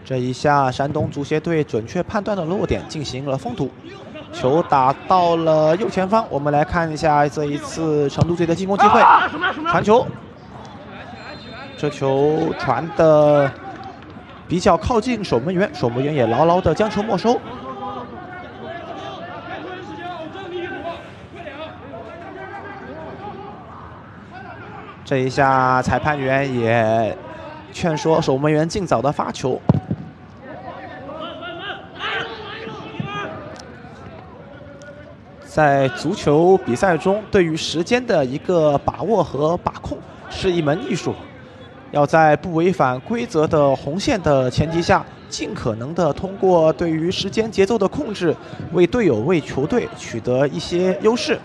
这一下，山东足协队准确判断了落点，进行了封堵，球打到了右前方。我们来看一下这一次成都队的进攻机会，传球，这球传的比较靠近守门员，守门员也牢牢的将球没收。这一下，裁判员也劝说守门员尽早的发球。在足球比赛中，对于时间的一个把握和把控是一门艺术，要在不违反规则的红线的前提下，尽可能的通过对于时间节奏的控制，为队友、为球队取得一些优势。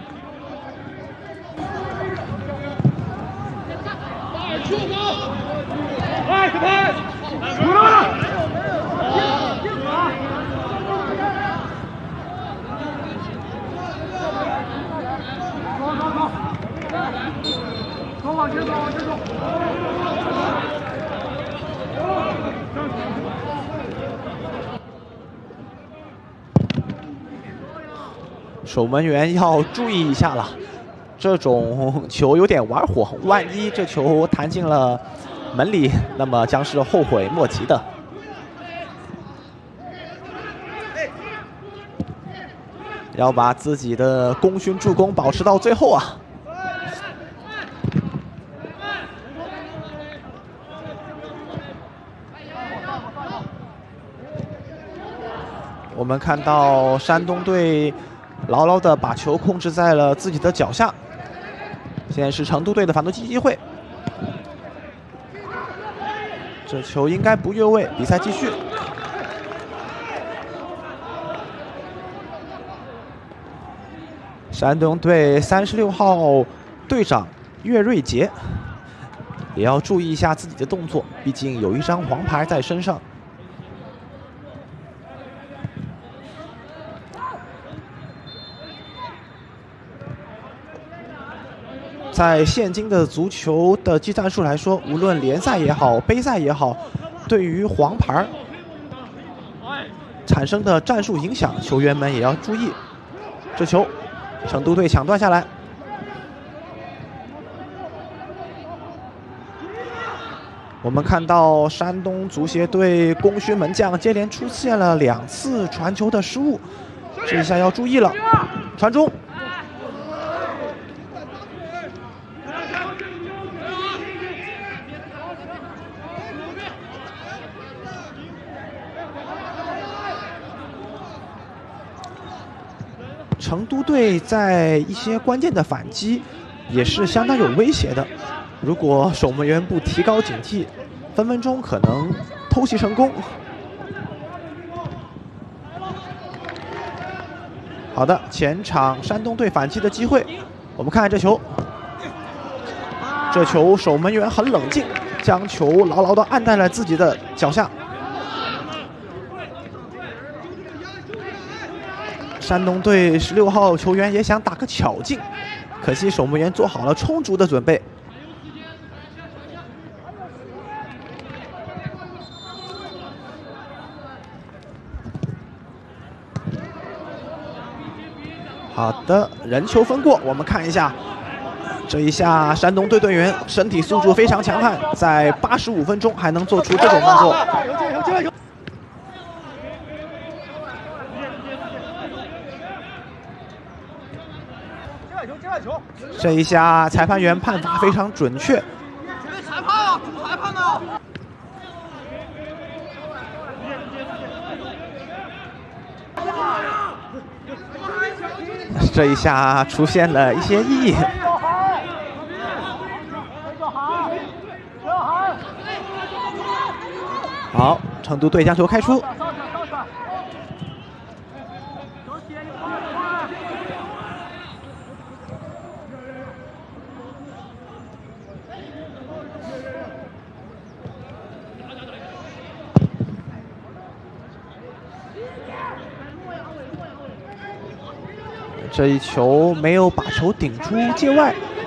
守门员要注意一下了，这种球有点玩火，万一这球弹进了门里，那么将是后悔莫及的。要把自己的功勋助攻保持到最后啊！我们看到山东队牢牢的把球控制在了自己的脚下。现在是成都队的反击机会，这球应该不越位，比赛继续。山东队36号队长岳瑞杰也要注意一下自己的动作，毕竟有一张黄牌在身上。在现今的足球的技战术来说，无论联赛也好，杯赛也好，对于黄牌产生的战术影响，球员们也要注意。这球，成都队抢断下来。我们看到山东足协队功勋门将接连出现了2次传球的失误，这一下要注意了。传中。成都队在一些关键的反击也是相当有威胁的，如果守门员不提高警惕，分分钟可能偷袭成功。好的，前场山东队反击的机会，我们看看这球，这球守门员很冷静，将球牢牢地按在了自己的脚下。山东队16号球员也想打个巧劲，可惜守门员做好了充足的准备。好的，人球分过，我们看一下，这一下山东队队员身体素质非常强悍，在85分钟还能做出这种动作。这一下裁判员判罚非常准确。 裁判啊，主裁判呢？ 这一下出现了一些异议。好，成都队将球开出。这一球没有把球顶出界外，